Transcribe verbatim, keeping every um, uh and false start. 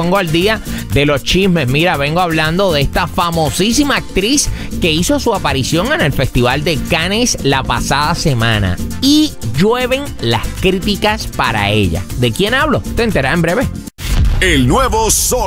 pongo al día de los chismes. Mira, vengo hablando de esta famosísima actriz que hizo su aparición en el Festival de Cannes la pasada semana. Y llueven las críticas para ella. ¿De quién hablo? Te enteras en breve. El nuevo Sol